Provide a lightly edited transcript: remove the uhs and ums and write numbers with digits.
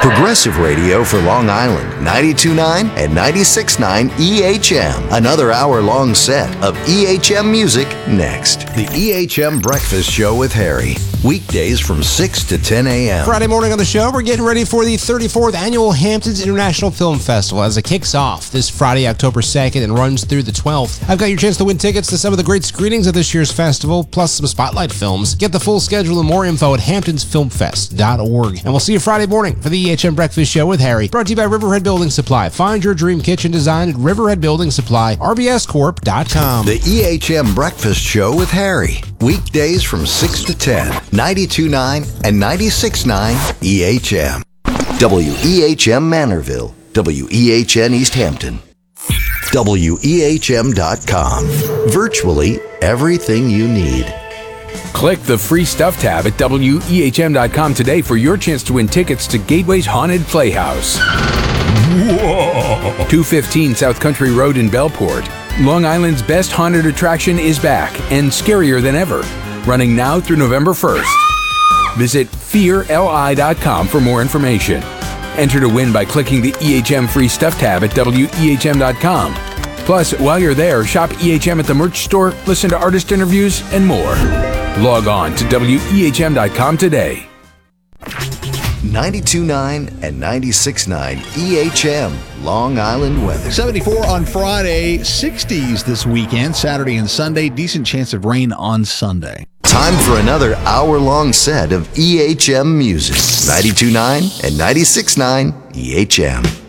Progressive radio for Long Island, 92.9 and 96.9 EHM. Another hour-long set of EHM music next. The EHM Breakfast Show with Harry. Weekdays from 6 to 10 a.m. Friday morning on the show, we're getting ready for the 34th Annual Hamptons International Film Festival as it kicks off this Friday, October 2nd and runs through the 12th. I've got your chance to win tickets to some of the great screenings of this year's festival, plus some spotlight films. Get the full schedule and more info at hamptonsfilmfest.org. And we'll see you Friday morning for the EHM Breakfast Show with Harry. Brought to you by Riverhead Building Supply. Find your dream kitchen design at Riverhead Building Supply, rbscorp.com. The EHM Breakfast Show with Harry. Weekdays from 6 to 10, 92.9 and 96.9 EHM. WEHM Manorville, WEHN East Hampton, WEHM.com. Virtually everything you need. Click the free stuff tab at WEHM.com today for your chance to win tickets to Gateway's Haunted Playhouse. Whoa. 215 South Country Road in Bellport. Long Island's best haunted attraction is back and scarier than ever. Running now through November 1st. Visit fearli.com for more information. Enter to win by clicking the EHM free stuff tab at WEHM.com. Plus, while you're there, shop EHM at the merch store, listen to artist interviews, and more. Log on to WEHM.com today. 92.9 and 96.9 EHM, Long Island weather. 74 on Friday, 60s this weekend, Saturday and Sunday. Decent chance of rain on Sunday. Time for another hour-long set of EHM music. 92.9 and 96.9 EHM.